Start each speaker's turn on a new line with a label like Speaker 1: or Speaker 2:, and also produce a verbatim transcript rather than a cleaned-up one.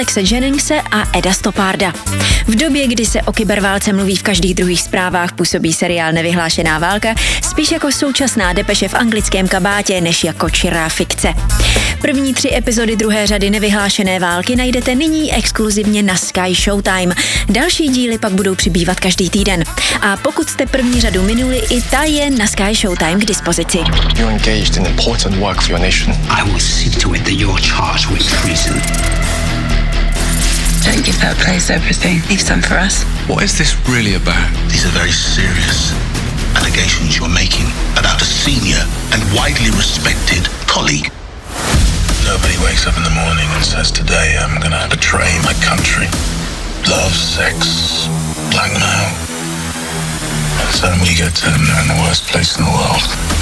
Speaker 1: Alexe Jenningse a Eda Stopparda. V době, kdy se o kyberválce mluví v každých druhých zprávách, působí seriál Nevyhlášená válka spíš jako současná depeše v anglickém kabátě, než jako čirá fikce. První tři epizody druhé řady Nevyhlášené války najdete nyní exkluzivně na Sky Showtime. Další díly pak budou přibývat každý týden. A pokud jste první řadu minuli, i ta je na Sky Showtime k dispozici.
Speaker 2: You're engaged in important work for your nation.
Speaker 3: I will see to it that you're charged with treason.
Speaker 4: Don't give that place everything. Leave some for us.
Speaker 5: What is this really about?
Speaker 6: These are very serious allegations you're making about a senior and widely respected colleague.
Speaker 7: Nobody wakes up in the morning and says, today I'm gonna betray my country. Love, sex, blackmail. And suddenly you get to them, they're in the worst place in the world.